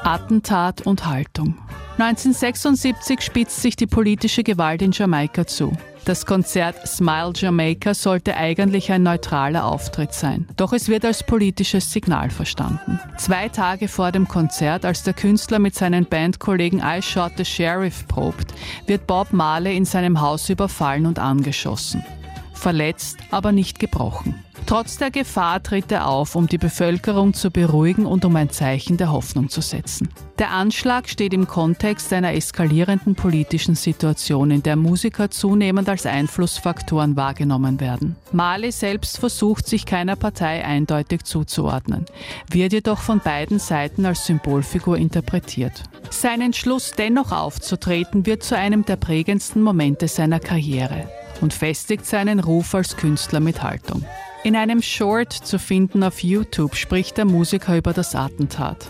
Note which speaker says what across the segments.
Speaker 1: Attentat und Haltung. 1976 spitzt sich die politische Gewalt in Jamaika zu. Das Konzert Smile Jamaica sollte eigentlich ein neutraler Auftritt sein. Doch es wird als politisches Signal verstanden. 2 Tage vor dem Konzert, als der Künstler mit seinen Bandkollegen I Shot the Sheriff probt, wird Bob Marley in seinem Haus überfallen und angeschossen. Verletzt, aber nicht gebrochen. Trotz der Gefahr tritt er auf, um die Bevölkerung zu beruhigen und um ein Zeichen der Hoffnung zu setzen. Der Anschlag steht im Kontext einer eskalierenden politischen Situation, in der Musiker zunehmend als Einflussfaktoren wahrgenommen werden. Marley selbst versucht, sich keiner Partei eindeutig zuzuordnen, wird jedoch von beiden Seiten als Symbolfigur interpretiert. Sein Entschluss, dennoch aufzutreten, wird zu einem der prägendsten Momente seiner Karriere und festigt seinen Ruf als Künstler mit Haltung. In einem Short zu finden auf YouTube spricht der Musiker über das Attentat.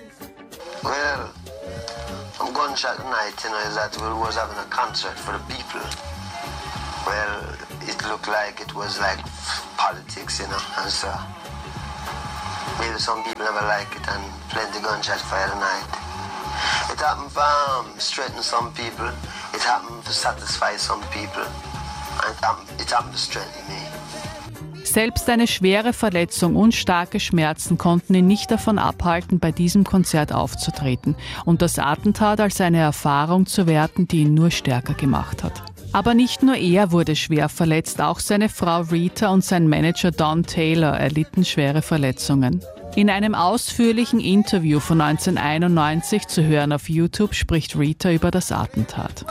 Speaker 2: Well, on gunshot night, is that we was having a concert for the people. Well, it looked like it was like politics, and so maybe some people never like it and plenty gunshot fire tonight. It happened for strengthen some people, it happened to satisfy some people, and it happened to strengthen me.
Speaker 1: Selbst eine schwere Verletzung und starke Schmerzen konnten ihn nicht davon abhalten, bei diesem Konzert aufzutreten und das Attentat als eine Erfahrung zu werten, die ihn nur stärker gemacht hat. Aber nicht nur er wurde schwer verletzt, auch seine Frau Rita und sein Manager Don Taylor erlitten schwere Verletzungen. In einem ausführlichen Interview von 1991 zu hören auf YouTube spricht Rita über das Attentat.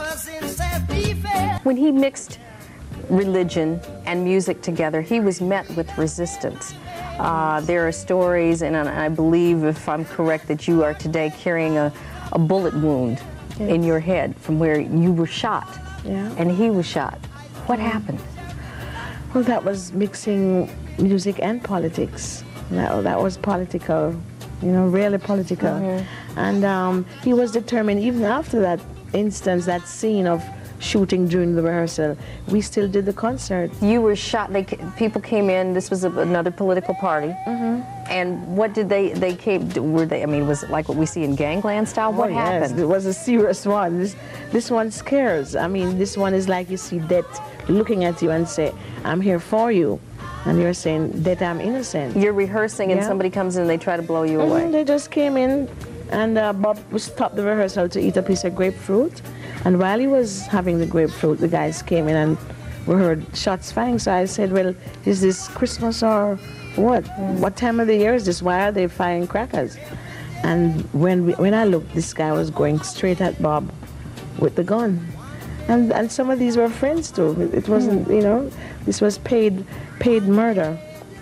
Speaker 3: When he mixed religion and music together, he was met with resistance. There are stories, and I believe, if I'm correct, that you are today carrying a bullet wound in your head from where you were shot, and he was shot. What happened?
Speaker 4: Well, that was mixing music and politics. That was political, really political. And he was determined, even after that instance, that scene of shooting during the rehearsal, we still did the concert.
Speaker 3: You were shot. People came in. This was another political party. And what did they came? Were they? I mean, was it like what we see in Gangland style? What happened?
Speaker 4: Yes, it was a serious one. This one scares. I mean, this one is like you see death looking at you and say, "I'm here for you," and you're saying that I'm innocent.
Speaker 3: You're rehearsing, and somebody comes in and they try to blow you away.
Speaker 4: They just came in, and Bob stopped the rehearsal to eat a piece of grapefruit. And while he was having the grapefruit, the guys came in and we heard shots firing. So I said, well, is this Christmas or what? What time of the year is this? Why are they firing crackers? And when I looked, this guy was going straight at Bob with the gun. And some of these were friends too. It wasn't, this was paid murder.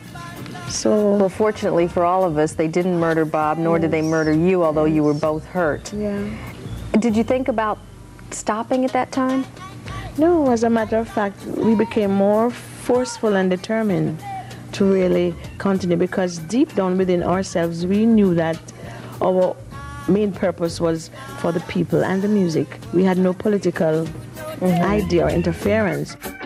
Speaker 4: So,
Speaker 3: well, fortunately for all of us, they didn't murder Bob, nor did they murder you, although you were both hurt.
Speaker 4: Yeah.
Speaker 3: Did you think about stopping at that time?
Speaker 4: No, as a matter of fact, we became more forceful and determined to really continue, because deep down within ourselves, we knew that our main purpose was for the people and the music. We had no political idea or interference.